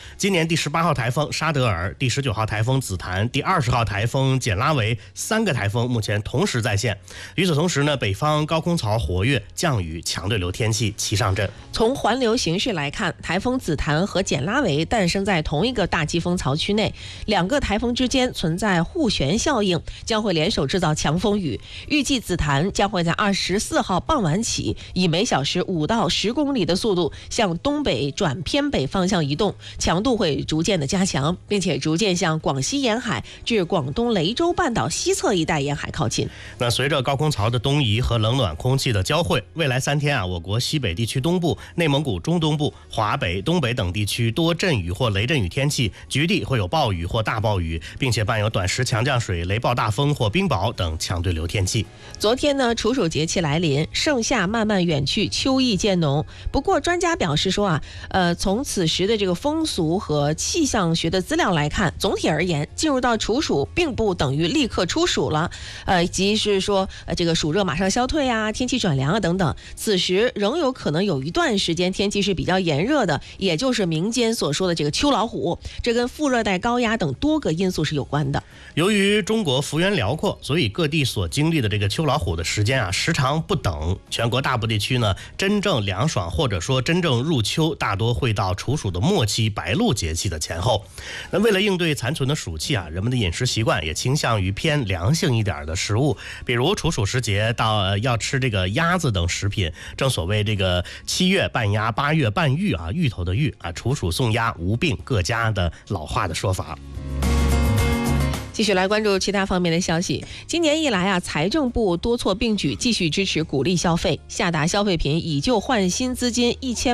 今年第18号台风沙德尔、第19号台风紫檀、第20号台风简拉维3个台风目前同时在线。与此同时呢，北方高空槽活跃，降雨、强对流天气齐上阵。 从环流形势来看，台风紫檀和简拉维诞生在同一个大季风槽区内，两个台风之间存在互旋效应，将会联手制造强风雨。预计紫檀将会在24号傍晚起，以每小时5到10公里的速度向东北转偏北方向移动，强度会逐渐的加强，并且逐渐向广西沿海至广东雷州半岛西侧一带沿海靠近。 那随着高空槽的东移和冷暖空气的交汇，未来3天我国西北地区东部、内蒙古中东部、华北、东北等地区多阵雨或雷阵雨天气，局地会有暴雨或大暴雨，并且伴有短时强降水、雷暴大风或冰雹等强对流天气。 昨天呢，处暑节气来临，盛夏慢慢远去，秋意渐浓。不过专家表示说从此时的这个风俗和气象学的资料来看，总体而言，进入到处暑并不等于立刻出暑了，即是说这个暑热马上消退啊，天气转凉啊等等。此时仍有可能有一段时间天气是比较炎热的，也就是民间所说的这个秋老虎，这跟副热带高压等多个因素是有关的。 由于中国幅员辽阔，所以各地所经历的这个秋老虎的时间时长不等。全国大部地区呢，真正凉爽或者说真正入秋，大多会到处暑的末期，白露节气的前后。那为了应对残存的暑气人们的饮食习惯也倾向于偏凉性一点的食物，比如处暑时节要吃这个鸭子等食品。正所谓这个7月半鸭，8月半芋芋头的芋处暑送鸭无病各家的老话的说法。 继续来关注其他方面的消息。今年以来财政部多措并举，继续支持鼓励消费，下达消费品以旧换新资金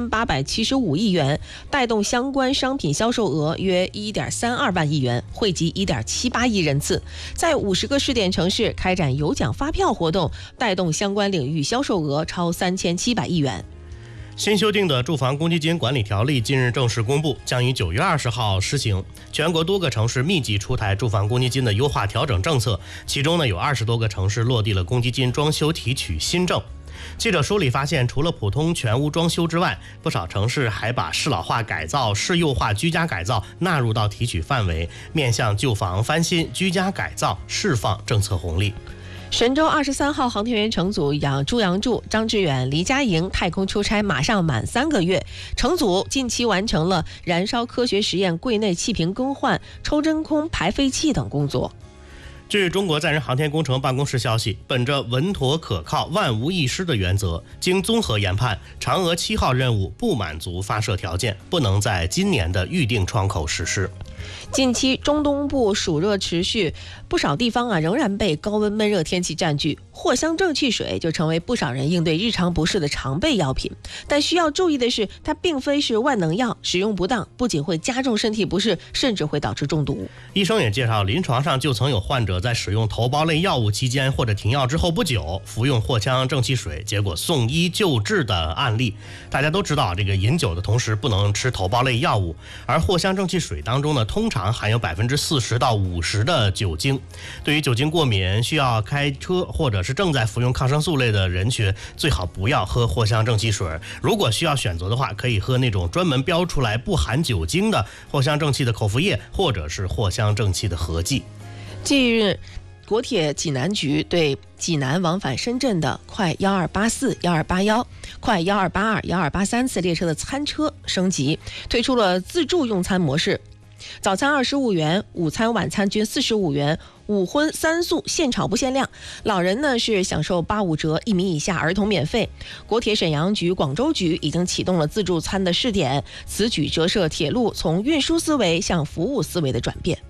1875亿元，带动相关商品销售额约1.32万亿元，惠及1.78亿人次。在50个试点城市开展有奖发票活动，带动相关领域销售额超3700亿元。 新修订的住房公积金管理条例近日正式公布，将于9月20号施行。全国多个城市密集出台住房公积金的优化调整政策，其中呢有20多个城市落地了公积金装修提取新政。记者梳理发现，除了普通全屋装修之外，不少城市还把适老化改造、适幼化居家改造纳入到提取范围，面向旧房翻新、居家改造释放政策红利。 神舟23号航天员乘组朱杨柱、张志远、黎佳莹太空出差马上满3个月，乘组近期完成了燃烧科学实验柜内气瓶更换、抽真空排废气等工作。 据中国载人航天工程办公室消息，本着稳妥可靠、万无一失的原则，经综合研判，嫦娥7号任务不满足发射条件，不能在今年的预定窗口实施。 近期中东部暑热持续，不少地方仍然被高温闷热天气占据，藿香正气水就成为不少人应对日常不适的常备药品。但需要注意的是，它并非是万能药，使用不当不仅会加重身体不适，甚至会导致中毒。 医生也介绍，临床上就曾有患者在使用头孢类药物期间或者停药之后不久，服用藿香正气水，结果送医救治的案例。大家都知道，这个饮酒的同时不能吃头孢类药物，而藿香正气水当中呢，通常含有40%到50%的酒精。对于酒精过敏、需要开车或者是正在服用抗生素类的人群，最好不要喝藿香正气水。如果需要选择的话，可以喝那种专门标出来不含酒精的藿香正气的口服液，或者是藿香正气的合剂。 近日，国铁济南局对济南往返深圳的快1284、1281、快1282、1283次列车的餐车升级，推出了自助用餐模式。早餐25元，午餐晚餐均45元，午荤3素现炒不限量。老人呢是享受85折，1米以下儿童免费。国铁沈阳局、广州局已经启动了自助餐的试点，此举折射铁路从运输思维向服务思维的转变。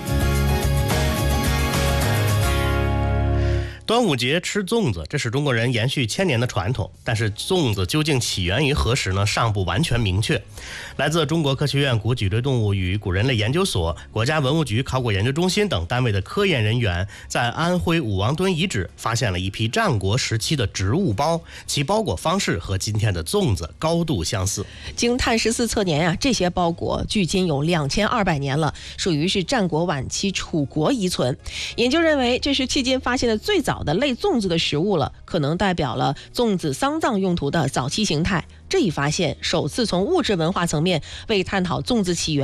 端午节吃粽子，这是中国人延续1000年的传统，但是粽子究竟起源于何时呢？尚不完全明确。来自中国科学院古脊椎动物与古人类研究所、国家文物局考古研究中心等单位的科研人员，在安徽武王墩遗址发现了一批战国时期的植物包，其包裹方式和今天的粽子高度相似。 经碳14测年这些包裹距今有2200年了，属于是战国晚期楚国遗存。研究认为，这是迄今发现的最早的类粽子的食物了，可能代表了粽子丧葬用途的早期形态。这一发现首次从物质文化层面为探讨粽子起源